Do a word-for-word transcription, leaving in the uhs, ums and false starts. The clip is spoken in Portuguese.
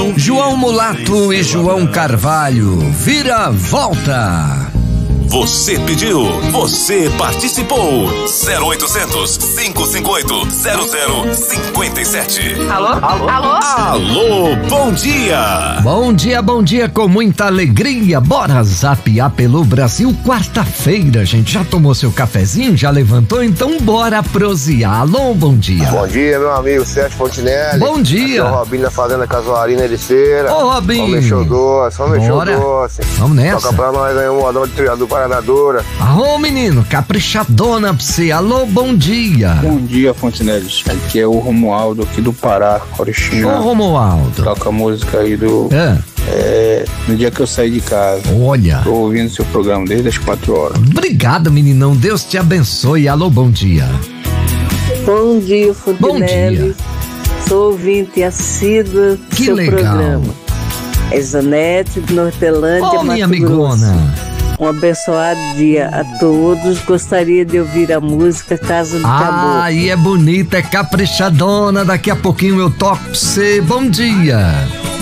João Mulato e João Carvalho, vira volta. Você pediu, você participou. zero oitocentos, cinco cinco oito, zero zero cinco sete. Alô? Alô? Alô? Alô, bom dia. Bom dia, bom dia com muita alegria. Bora zapear pelo Brasil. Quarta-feira, gente. Já tomou seu cafezinho? Já levantou? Então bora prosear. Alô, bom dia. Bom dia, meu amigo Sérgio Fontinelli. Bom dia. Aqui é o Robinho da Fazenda Casuarina Ericeira. Ô, Robinho. Só mexeu doce, só mexeu Bora. doce. Vamos nessa. Toca pra nós aí um modão de triado do Paranadora. Alô, menino, caprichadona pra você. Alô, bom dia. Bom dia, Fontinelli. Aqui é o Romualdo aqui do Pará, Oriximiná. Ô, Romualdo. Toca a música aí do... É. É, no dia que eu saí de casa. Olha. Tô ouvindo seu programa desde as quatro horas. Obrigado, meninão. Deus te abençoe. Alô, bom dia. Bom dia, Fontinelli. Bom dia. Sou ouvinte assídua do Que seu legal. programa. É Zanete de Nortelândia, Ô, Mato minha Grosso. amigona. Um abençoado dia a todos. Gostaria de ouvir a música Casa do Ah, Caboclo. aí é bonita, é caprichadona. Daqui a pouquinho eu toco pra você. Bom dia.